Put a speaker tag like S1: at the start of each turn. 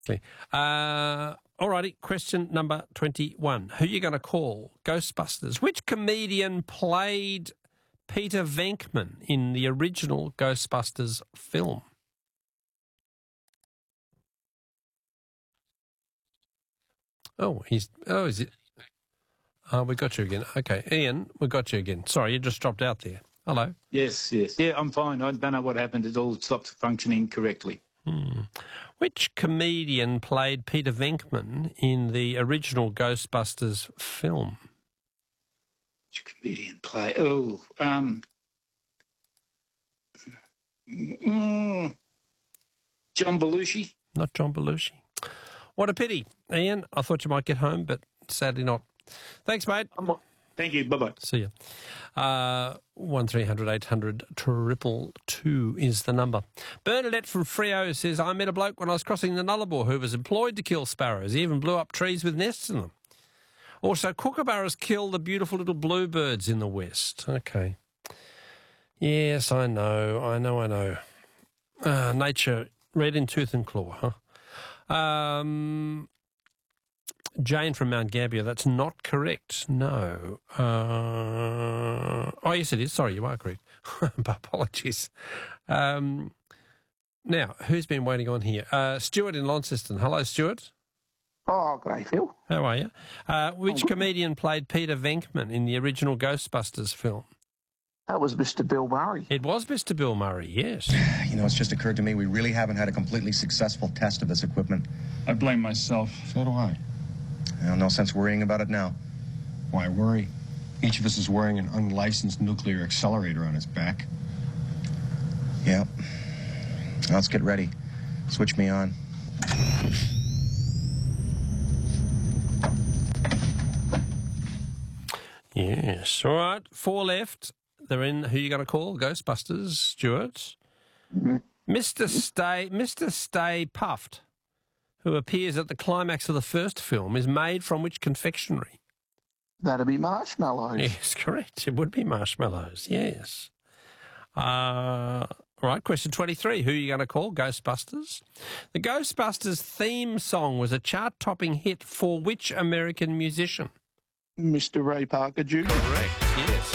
S1: Okay. All righty, question number 21. Who are you going to call? Ghostbusters. Which comedian played Peter Venkman in the original Ghostbusters film? Is it? We got you again. Okay, Ian, we got you again. Sorry, you just dropped out there. Hello.
S2: Yes. Yeah, I'm fine. I don't know what happened. It all stopped functioning correctly.
S1: Which comedian played Peter Venkman in the original Ghostbusters film?
S2: Which comedian play? John Belushi?
S1: Not John Belushi. What a pity. Ian, I thought you might get home, but sadly not. Thanks, mate.
S2: Thank you. Bye-bye.
S1: See you. 1300 800 222 is the number. Bernadette from Freo says, I met a bloke when I was crossing the Nullarbor who was employed to kill sparrows. He even blew up trees with nests in them. Also, kookaburras kill the beautiful little bluebirds in the west. Okay. Yes, I know. Nature, red in tooth and claw, huh? Jane from Mount Gambier, that's not correct. No. Yes, it is. Sorry, you are correct. Apologies. Now, who's been waiting on here? Stuart in Launceston. Hello, Stuart.
S3: Oh, great, Phil.
S1: How are you? Which comedian played Peter Venkman in the original Ghostbusters film?
S3: That was Mr. Bill Murray.
S1: It was Mr. Bill Murray, yes.
S4: You know, it's just occurred to me we really haven't had a completely successful test of this equipment.
S5: I blame myself.
S4: So do I. Well, no sense worrying about it now.
S5: Why worry? Each of us is wearing an unlicensed nuclear accelerator on his back.
S4: Yeah. Let's get ready. Switch me on.
S1: Yes. All right. 4 left. They're in. Who are you going to call? Ghostbusters, Stuart. Mr. Stay Puffed, who appears at the climax of the first film, is made from which confectionery?
S3: That'd be marshmallows.
S1: Yes, correct. It would be marshmallows, yes. Right, question 23. Who are you going to call? Ghostbusters. The Ghostbusters theme song was a chart-topping hit for which American musician?
S3: Mr. Ray Parker Jr.
S1: Correct, yes.